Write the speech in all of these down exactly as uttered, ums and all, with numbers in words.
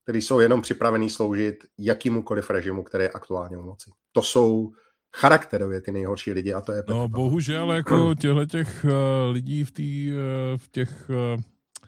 který jsou jenom připravený sloužit jakýmukoliv režimu, který je aktuálně u moci. To jsou charakterově ty nejhorší lidi a to je Petr No Pavel. bohužel jako těchto těch uh, lidí v, tý, uh, v těch uh,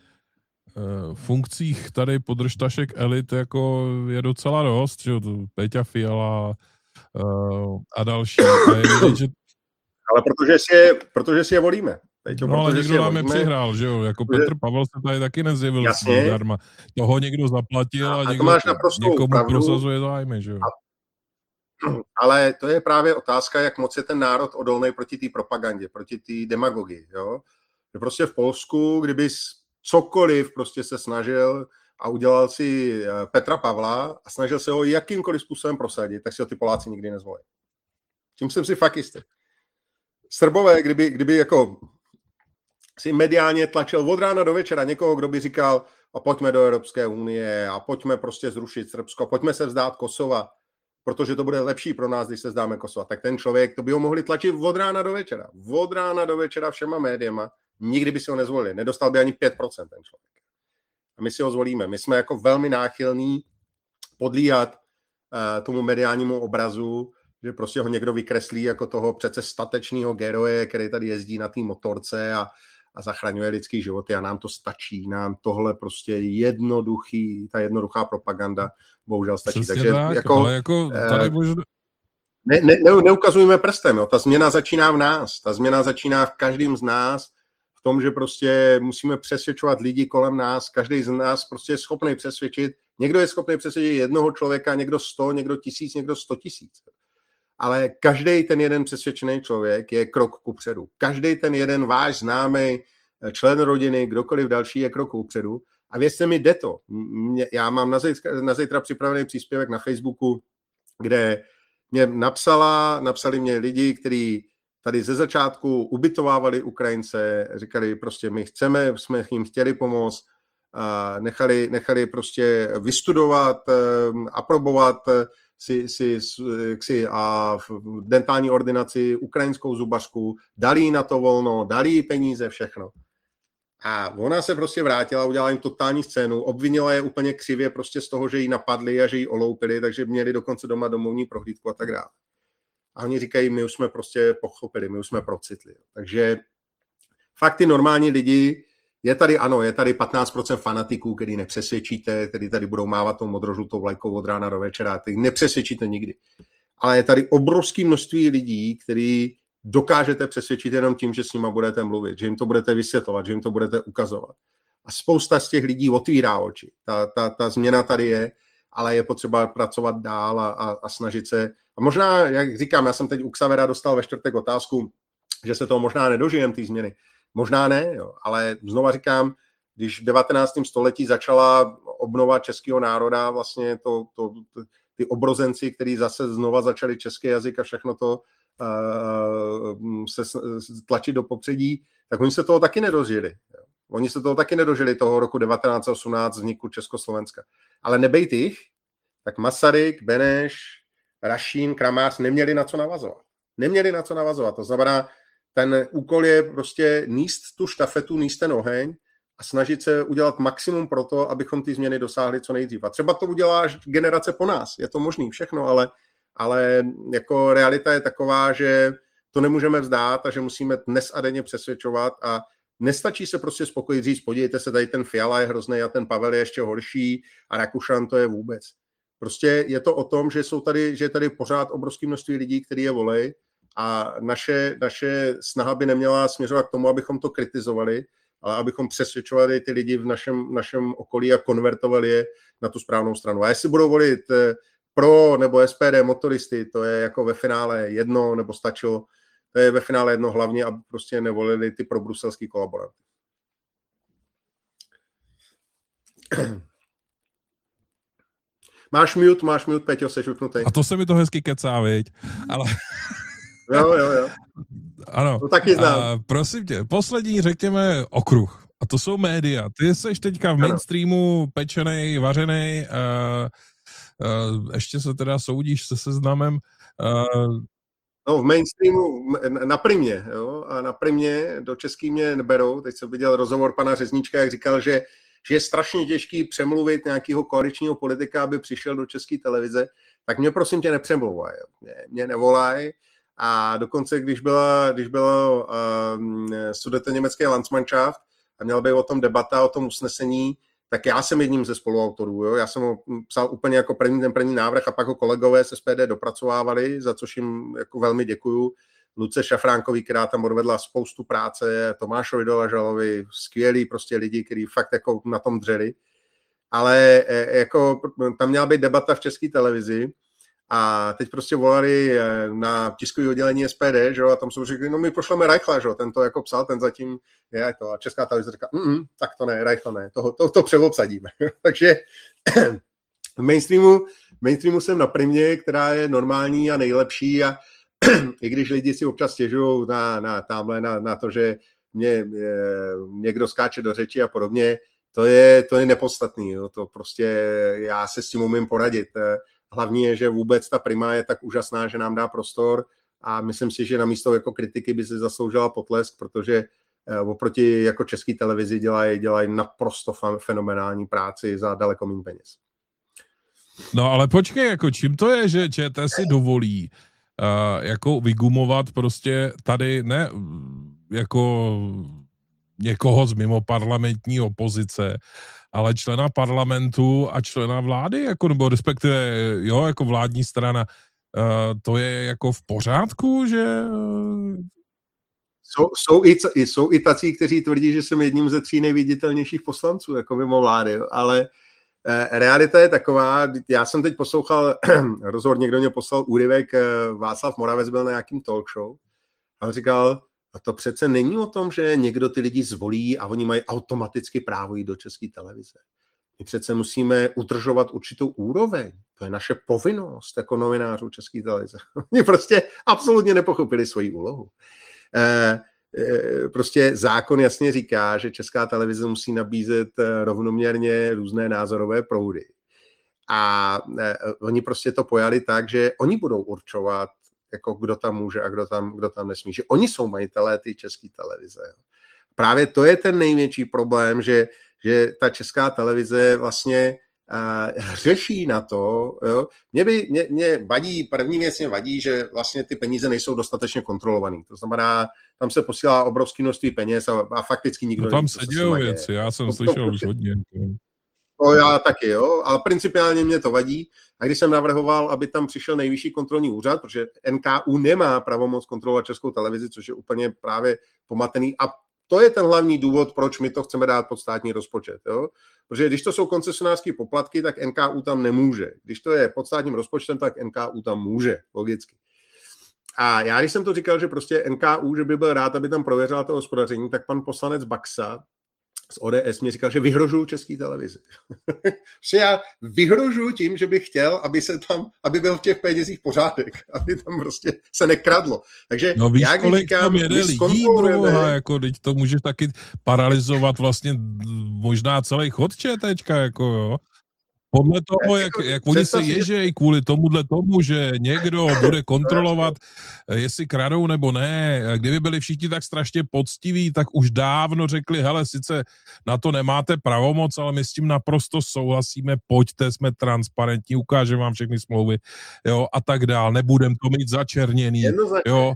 uh, funkcích tady podržtašek elit jako je docela dost, že jo, Péťa Fiala uh, a další. A je vidět, že... Ale protože si je, protože si je volíme. Peťo, no ale někdo nám je přihrál, že jo, jako Petr Pavel se tady taky nezjevil zdarma. Toho někdo zaplatil a, a někdo někomu pravdu, prosazuje zájmy, že jo. A, ale to je právě otázka, jak moc je ten národ odolný proti té propagandě, proti té demagogii, jo. Že prostě v Polsku, kdyby cokoliv prostě se snažil a udělal si Petra Pavla a snažil se ho jakýmkoliv způsobem prosadit, tak si ho ty Poláci nikdy nezvolí. Tím jsem si fakt jistý. Srbové, kdyby, kdyby jako si mediálně tlačil od rána do večera někoho, kdo by říkal a pojďme do Evropské unie a pojďme prostě zrušit Srbsko, pojďme se vzdát Kosova, protože to bude lepší pro nás, když se vzdáme Kosova. Tak ten člověk, to by ho mohli tlačit od rána do večera. Od rána do večera všema médiama. Nikdy by si ho nezvolili. Nedostal by ani pět procent ten člověk. A my si ho zvolíme. My jsme jako velmi náchylní podlíhat uh, tomu mediálnímu obrazu, že prostě ho někdo vykreslí jako toho přece statečného geroje, který tady jezdí na té motorce a, a zachraňuje lidský životy a nám to stačí. Nám tohle prostě jednoduchý, ta jednoduchá propaganda bohužel stačí. Přesně takže tak, jako, ale jako tady možná... ne, ne, ne, neukazujme prstem, jo. Ta změna začíná v nás. Ta změna začíná v každém z nás, v tom, že prostě musíme přesvědčovat lidi kolem nás. Každý z nás prostě je schopný přesvědčit. Někdo je schopný přesvědčit jednoho člověka, někdo sto, někdo tisíc, někdo sto tisíc. Ale každý ten jeden přesvědčený člověk je krok kupředu. Každý ten jeden váš známý člen rodiny, kdokoliv další je krok kupředu. A věřte mi, jde to. Já mám na zítra, na zítra připravený příspěvek na Facebooku, kde mě napsala, napsali mě lidi, kteří tady ze začátku ubytovávali Ukrajince, říkali prostě my chceme, jsme jim chtěli pomoct, nechali, nechali prostě vystudovat, aprobovat si, si, si a v dentální ordinaci ukrajinskou zubařku, dali jí na to volno, dali jí peníze, všechno. A ona se prostě vrátila, udělala jim totální scénu, obvinila je úplně křivě prostě z toho, že ji napadli a že ji oloupili, takže měli dokonce doma domovní prohlídku a tak dále. A oni říkají, my už jsme prostě pochopili, my už jsme procitli. Takže fakt ty normální lidi, je tady ano, je tady patnáct procent fanatiků, který nepřesvědčíte, který tady budou mávat tou modrožlutou vlajkou od rána do večera, ty nepřesvědčíte nikdy. Ale je tady obrovské množství lidí, který dokážete přesvědčit jenom tím, že s nima budete mluvit, že jim to budete vysvětlovat, že jim to budete ukazovat. A spousta z těch lidí otvírá oči. Ta, ta, ta změna tady je, ale je potřeba pracovat dál a, a, a snažit se. A možná, jak říkám, já jsem teď u Xavera dostal ve čtvrtek otázku, že se toho možná nedožijem, ty změny. Možná ne, jo, ale znova říkám, když v devatenáctém století začala obnova českého národa, vlastně to, to, to, ty obrozenci, kteří zase znova začali český jazyk a všechno to uh, se tlačit do popředí, tak oni se toho taky nedožili. Jo. Oni se toho taky nedožili toho roku devatenáct osmnáct vzniku Československa. Ale nebejt jich, tak Masaryk, Beneš, Rašín, Kramář neměli na co navazovat. Neměli na co navazovat. To znamená, ten úkol je prostě níst tu štafetu, níst ten oheň a snažit se udělat maximum pro to, abychom ty změny dosáhli co nejdřív. A třeba to udělá až generace po nás. Je to možný všechno, ale, ale jako realita je taková, že to nemůžeme vzdát a že musíme dnes a denně přesvědčovat a nestačí se prostě spokojit říct, podívejte se, tady ten Fiala je hrozný a ten Pavel je ještě horší a Rakušan to je vůbec. Prostě je to o tom, že jsou tady, že je tady pořád obrovské množství lidí, kteří je volej a naše, naše snaha by neměla směřovat k tomu, abychom to kritizovali, ale abychom přesvědčovali ty lidi v našem, našem okolí a konvertovali je na tu správnou stranu. A jestli budou volit pro nebo S P D motoristy, to je jako ve finále jedno, nebo stačilo, to je ve finále jedno hlavně, aby prostě nevolili ty probruselský kolaboranty. Máš mute, máš mute, Peťo, seš vypnutý. A to se mi to hezky kecá, viď? Ale... Jo, jo, jo. Ano. To taky znám. A prosím tě, poslední, řekněme, okruh. A to jsou média. Ty jsi teďka v mainstreamu pečenej, vařenej, a, a ještě se teda soudíš se Seznamem. A... No v mainstreamu na Primě, jo, a na Primě do český mě neberou. Teď jsem viděl rozhovor pana Řezníčka, jak říkal, že že je strašně těžký přemluvit nějakého koaličního politika, aby přišel do České televize, tak mě prosím tě nepřemlouvaj. Mě, mě nevolaj. A dokonce, když byla, když bylo um, sudetoněmecké Landsmannschaft a měla být o tom debata, o tom usnesení, tak já jsem jedním ze spoluautorů. Jo? Já jsem ho psal úplně jako první ten první návrh a pak ho kolegové z S P D dopracovávali, za což jim jako velmi děkuju. Luce Šafránkový, která tam odvedla spoustu práce, Tomášovi Dolažalovi, skvělí prostě lidi, kteří fakt jako na tom dřeli. Ale jako tam měla být debata v České televizi a teď prostě volali na tiskové oddělení S P D, že jo, a tam jsou řekli, no my pošleme Reichla, že jo, ten to jako psal, ten zatím je to. A Česká televize říká, mm, tak to ne, Reichla ne, to, to, to přeobsadíme. Takže v mainstreamu, mainstreamu jsem na primě, která je normální a nejlepší a i když lidi si občas stěžují na, na, tamhle, na, na to, že mě je, někdo skáče do řeči a podobně, to je, to je nepodstatný. Jo. To prostě já se s tím umím poradit. Hlavní je, že vůbec ta Prima je tak úžasná, že nám dá prostor a myslím si, že namísto jako kritiky by si zasloužila potlesk, protože oproti jako České televizi dělají, dělají naprosto fenomenální práci za daleko méně peněz. No ale počkej, jako čím to je, že ČT si dovolí uh, jako vygumovat prostě tady ne jako někoho z mimo parlamentní opozice, ale člena parlamentu a člena vlády, jako, nebo respektive, jo, jako vládní strana, uh, to je jako v pořádku, že... Jsou, jsou, i, jsou i tací, kteří tvrdí, že jsem jedním ze tří nejviditelnějších poslanců, jako mimo vlády, ale eh, realita je taková, já jsem teď poslouchal rozhovor, někdo mě poslal úryvek, eh, Václav Moravec byl na nějakým talk show a on říkal, a to přece není o tom, že někdo ty lidi zvolí a oni mají automaticky právo jít do České televize. My přece musíme udržovat určitou úroveň. To je naše povinnost jako novinářů České televize. Oni prostě absolutně nepochopili svoji úlohu. E, e, prostě zákon jasně říká, že Česká televize musí nabízet rovnoměrně různé názorové proudy. A e, oni prostě to pojali tak, že oni budou určovat, jako kdo tam může a kdo tam, kdo tam nesmí. Že oni jsou majitelé ty České televize. Právě to je ten největší problém, že, že ta Česká televize vlastně uh, řeší na to. Jo. Mě, by, mě, mě vadí, první věc mě vadí, že vlastně ty peníze nejsou dostatečně kontrolovaný. To znamená, tam se posílá obrovské množství peněz a, a fakticky nikdo no tam neví, se dějou věci, já jsem to, slyšel to, už hodně. To já taky, jo, ale principiálně mě to vadí. A když jsem navrhoval, aby tam přišel nejvyšší kontrolní úřad, protože N K U nemá pravomoc kontrolovat Českou televizi, což je úplně právě pomatený. A to je ten hlavní důvod, proč my to chceme dát pod státní rozpočet. Jo? Protože když to jsou koncesionářské poplatky, tak N K U tam nemůže. Když to je pod státním rozpočtem, tak N K U tam může, logicky. A já, když jsem to říkal, že prostě N K U, že by byl rád, aby tam prověřila to hospodaření, tak pan poslanec Baxa z O D S mi říkal, že vyhrožuju České televizi. Že já vyhrožuju tím, že bych chtěl, aby se tam, aby byl v těch penězích pořádek, aby tam prostě se nekradlo. Takže no víš, já když kolik říkám, tam jede lidí, boha, jako teď to můžeš taky paralyzovat vlastně možná celý chod ČTčka, jako jo. Podle toho, jak, jak oni se ježejí kvůli tomuhle tomu, že někdo bude kontrolovat, jestli kradou nebo ne. Kdyby byli všichni tak strašně poctiví, tak už dávno řekli, hele, sice na to nemáte pravomoc, ale my s tím naprosto souhlasíme, pojďte, jsme transparentní, ukážeme vám všechny smlouvy, jo, a tak dál. Nebudem to mít začerněný, jo.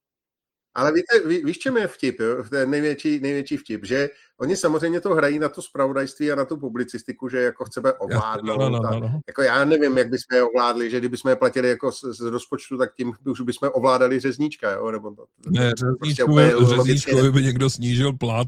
Ale víte, ví, víš, čem je vtip, jo? Ten největší, největší vtip, že oni samozřejmě to hrají na to zpravodajství a na tu publicistiku, že jako chceme ovládnout. No, no, no, no. Jako já nevím, jak bychom je ovládli, že kdybychom je platili jako z, z rozpočtu, tak tím už bychom ovládali řezníčka, jo? Nebo to, ne, řezníčkovi prostě by někdo snížil plat.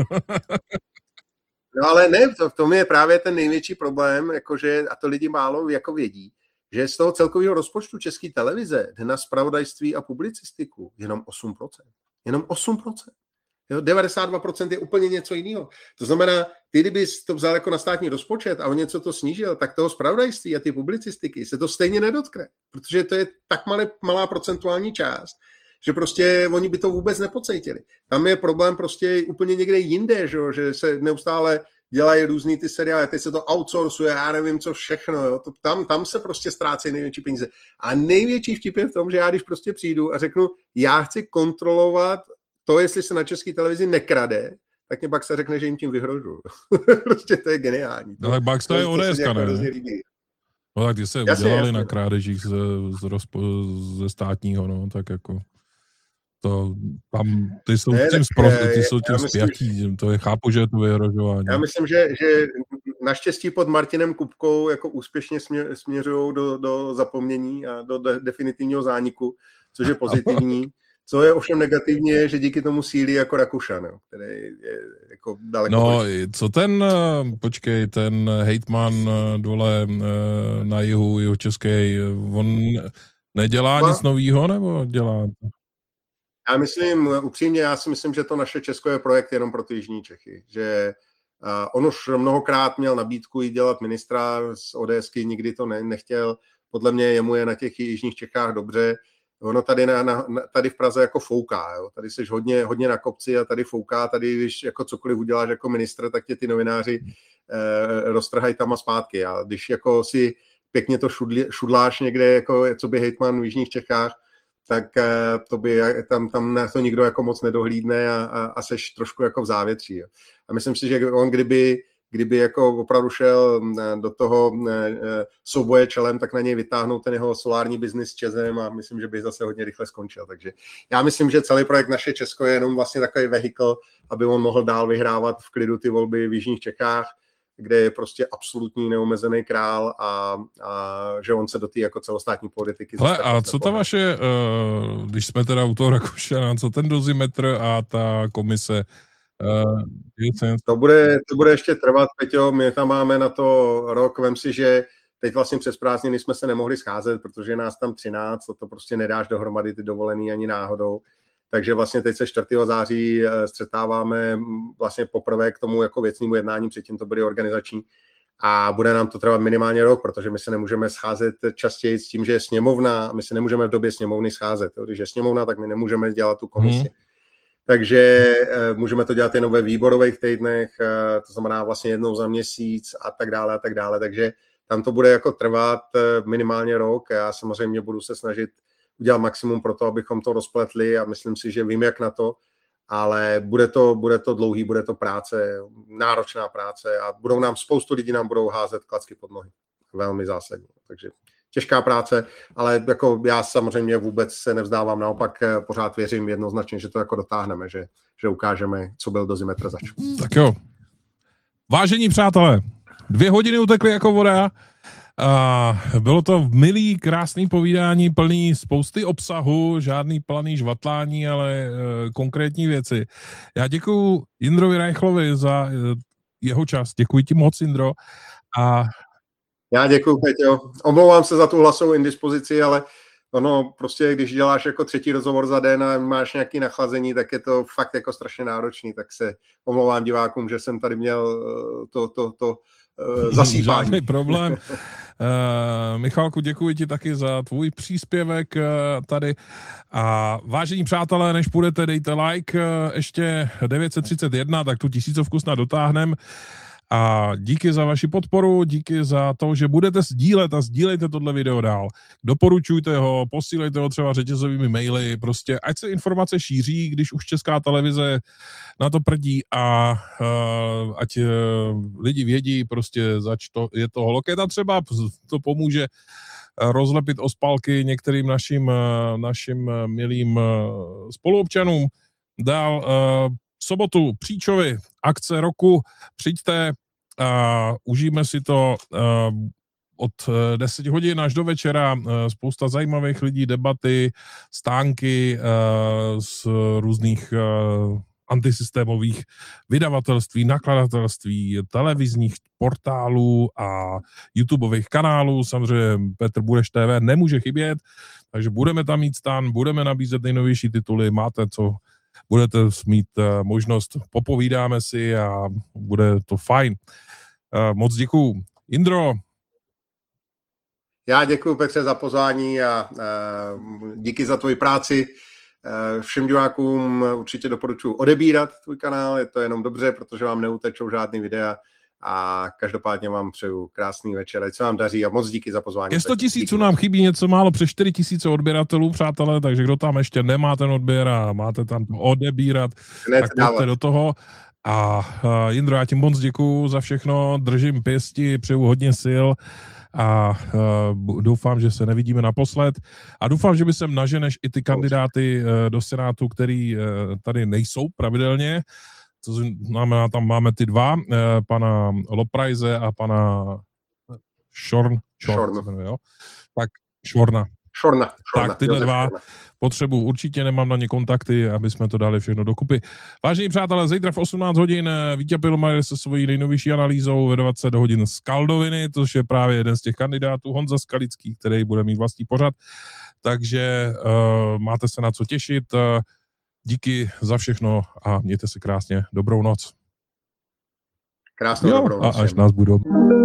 No ale ne, to, v tom je právě ten největší problém, jakože, a to lidi málo jako vědí, že z toho celkového rozpočtu České televize jde na zpravodajství a publicistiku jenom osm procent. Jenom osm procent. Jo, devadesát dva procent je úplně něco jiného. To znamená, ty kdybys to vzal jako na státní rozpočet a o něco to snížil, tak toho zpravodajství a ty publicistiky se to stejně nedotkne, protože to je tak malé, malá procentuální část, že prostě oni by to vůbec nepocítili. Tam je problém prostě úplně někde jinde, že, že se neustále dělají různý ty seriály, teď se to outsourcuje, já nevím co všechno, jo. To, tam, tam se prostě ztrácejí největší peníze. A největší vtip je v tom, že já když prostě přijdu a řeknu, já chci kontrolovat to, jestli se na České televizi nekrade, tak mě Baxa řekne, že jim tím vyhrožuju. Prostě to je geniální. No tak Baxa to je O D S ka, ne? No tak ty se jasně, udělali jasně. na krádežích z, z rozpo, ze státního, no, tak jako to tam, ty jsou ne, tím, spro, ty jsou tím spjatí, to je, chápu, že je to vyhrožování. Já myslím, že, že naštěstí pod Martinem Kupkou jako úspěšně směr, směřují do, do zapomnění a do de, definitivního zániku, což je pozitivní. Co je ovšem negativní, je, že díky tomu sílí jako Rakušan, jo, který je jako daleko. No, boží. Co ten, počkej, ten hejtman dole na jihu, jeho český, on nedělá no. nic novýho, nebo dělá? Já myslím, upřímně, já si myslím, že to naše Česko je projekt jenom pro ty jižní Čechy, že uh, on už mnohokrát měl nabídku jít dělat ministra z ODSky, nikdy to ne, nechtěl, podle mě jemu je na těch jižních Čechách dobře. Ono tady, na, na, tady v Praze jako fouká, jo. Tady jsi hodně, hodně na kopci a tady fouká, tady když jako cokoliv uděláš jako ministr, tak tě ty novináři eh, roztrhají tam a zpátky. A když jako si pěkně to šudli, šudláš někde, jako co by hejtman v jižních Čechách, tak eh, to by, tam, tam na to nikdo jako moc nedohlídne a, a, a seš trošku jako v závětří. Jo. A myslím si, že on kdyby kdyby jako opravdu šel do toho souboje čelem, tak na něj vytáhnout ten jeho solární biznis s Čezem a myslím, že by zase hodně rychle skončil. Takže já myslím, že celý projekt Naše Česko je jenom vlastně takový vehikl, aby on mohl dál vyhrávat v klidu ty volby v jižních Čechách, kde je prostě absolutní neomezený král a, a že on se do té jako celostátní politiky... Ale a co ta vaše, uh, když jsme teda u toho Rakušana, co ten dozimetr a ta komise... Uh, to, bude, to bude ještě trvat, Peťo, my tam máme na to rok, vem si, že teď vlastně přes prázdniny jsme se nemohli scházet, protože nás tam třináct, to, to prostě nedáš dohromady ty dovolený ani náhodou, takže vlastně teď se čtvrtého září střetáváme vlastně poprvé k tomu jako věcnému jednání, předtím to byly organizační a bude nám to trvat minimálně rok, protože my se nemůžeme scházet častěji s tím, že je sněmovna, my se nemůžeme v době sněmovny scházet, když je sněmovna, tak my nemůžeme dělat tu komisi. Hmm. Takže uh, můžeme to dělat jenom ve výborových týdnech, uh, to znamená vlastně jednou za měsíc a tak dále a tak dále. Takže tam to bude jako trvat uh, minimálně rok. Já samozřejmě budu se snažit udělat maximum pro to, abychom to rozpletli a myslím si, že vím, jak na to, ale bude to, bude to dlouhý, bude to práce, náročná práce a budou nám, spoustu lidí nám budou házet klacky pod nohy. Velmi zásadní. Takže těžká práce, ale jako já samozřejmě vůbec se nevzdávám, naopak pořád věřím jednoznačně, že to jako dotáhneme, že, že ukážeme, co byl dozimetr zač. Tak jo. Vážení přátelé, dvě hodiny utekly jako voda a bylo to milý, krásný povídání, plný spousty obsahu, žádný planý žvatlání, ale e, konkrétní věci. Já děkuju Jindrovi Reichlovi za e, jeho čas. Děkuji ti moc, Jindro. A já děkuju, Peťo. Omlouvám se za tu hlasovou indispozici, ale ono prostě, když děláš jako třetí rozhovor za den a máš nějaké nachlazení, tak je to fakt jako strašně náročný, tak se omlouvám divákům, že jsem tady měl to, to, to uh, zasýpání. Žádný problém. uh, Michalku, děkuji ti taky za tvůj příspěvek uh, tady. A vážení přátelé, než půjdete, dejte like, uh, ještě devět set třicet jedna, tak tu tisícovku snad dotáhnem. A díky za vaši podporu, díky za to, že budete sdílet a sdílejte tohle video dál. Doporučujte ho, posílejte ho třeba řetězovými maily, prostě ať se informace šíří, když už Česká televize na to prdí a uh, ať uh, lidi vědí, prostě zač to, je to holoketa třeba, to pomůže rozlepit ospalky některým našim, uh, našim uh, milým uh, spoluobčanům. Dál uh, v sobotu Příčovi, akce roku, přijďte a užijeme si to uh, od deset hodin až do večera, uh, spousta zajímavých lidí, debaty, stánky uh, z různých uh, antisystémových vydavatelství, nakladatelství, televizních portálů a YouTubeových kanálů. Samozřejmě Petr Bureš T V nemůže chybět, takže budeme tam mít stán, budeme nabízet nejnovější tituly, máte co, budete mít uh, možnost, popovídáme si a bude to fajn. Uh, moc děkuju. Indro. Já děkuji, Petře, za pozvání a uh, díky za tvoji práci. Uh, všem divákům určitě doporučuji odebírat tvůj kanál, je to jenom dobře, protože vám neutečou žádný videa a každopádně vám přeju krásný večer, ať se vám daří a moc díky za pozvání. Ke sto tisíců nám chybí něco málo přes čtyři tisíce odběratelů, přátelé, takže kdo tam ještě nemá ten odběr a máte tam to odebírat, ne, tak pojďte do toho. A uh, Jindro, já ti moc děkuju za všechno, držím pěsti, přeju hodně sil a uh, doufám, že se nevidíme naposled a doufám, že by sem naženeš i ty kandidáty uh, do Senátu, který uh, tady nejsou pravidelně. To znamená, tam máme ty dva, uh, pana Loprajze a pana Šorn, Šorn, Šorn. Jo? Tak Šorna. Šorna, šorna. Tak tyhle Josef dva Šorna. potřebu, určitě nemám na ně kontakty, aby jsme to dali všechno dokupy. Vážení přátelé, zítra v osmnáct hodin Vítě Pilmajer se svojí nejnovější analýzou ve dvacet hodin z Kaldoviny, což je právě jeden z těch kandidátů, Honza Skalický, který bude mít vlastní pořad. Takže uh, máte se na co těšit. Uh, díky za všechno a mějte se krásně. Dobrou noc. Krásnou dobrou noc. A až nás budou.